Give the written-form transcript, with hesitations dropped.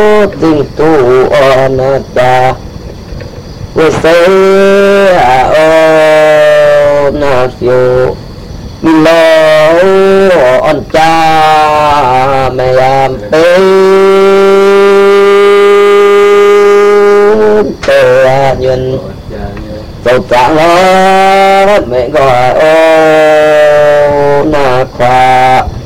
tình tu anata với sẽ na phiêu mi lo on cha mẹ am pe tê nhân dầu trạng nó mẹ gọi ô na khoa